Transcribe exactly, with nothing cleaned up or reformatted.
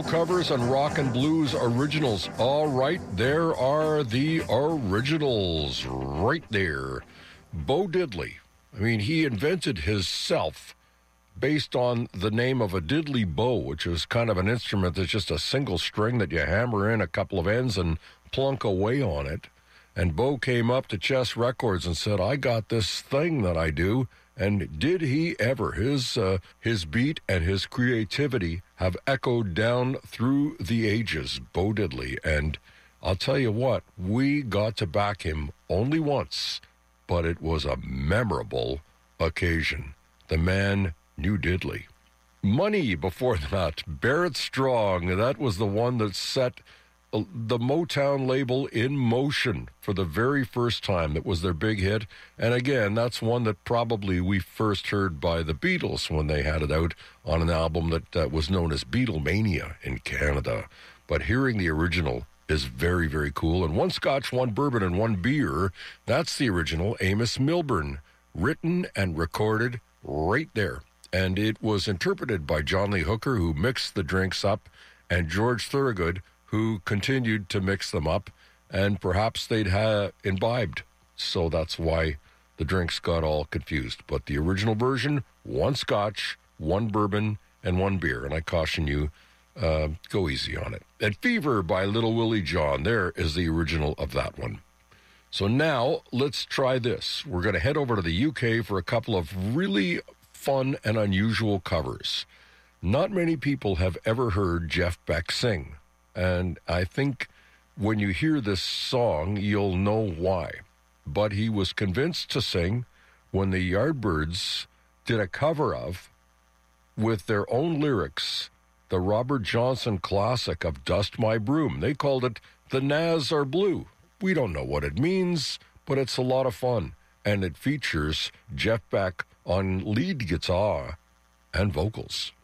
Soul covers and rock and blues originals. All right, there are the originals right there. Bo Diddley. I mean, he invented his self based on the name of a diddley bow, which is kind of an instrument that's just a single string that you hammer in a couple of ends and plunk away on it. And Bo came up to Chess Records and said, I got this thing that I do. And did he ever? His uh, his beat and his creativity have echoed down through the ages, Bo Diddley. And I'll tell you what, we got to back him only once, but it was a memorable occasion. The man knew diddley. Money before that, Barrett Strong. That was the one that set the Motown label in motion for the very first time. That was their big hit. And again, that's one that probably we first heard by the Beatles when they had it out on an album that uh, was known as Beatlemania in Canada. But hearing the original is very, very cool. And one scotch, one bourbon, and one beer, that's the original Amos Milburn, written and recorded right there. And it was interpreted by John Lee Hooker, who mixed the drinks up, and George Thorogood, who continued to mix them up, and perhaps they'd ha- imbibed. So that's why the drinks got all confused. But the original version, one scotch, one bourbon, and one beer. And I caution you, uh, go easy on it. And Fever by Little Willie John, there is the original of that one. So now let's try this. We're going to head over to the U K for a couple of really fun and unusual covers. Not many people have ever heard Jeff Beck sing. And I think when you hear this song, you'll know why. But he was convinced to sing when the Yardbirds did a cover of, with their own lyrics, the Robert Johnson classic of Dust My Broom. They called it The Naz Are Blue. We don't know what it means, but it's a lot of fun. And it features Jeff Beck on lead guitar and vocals.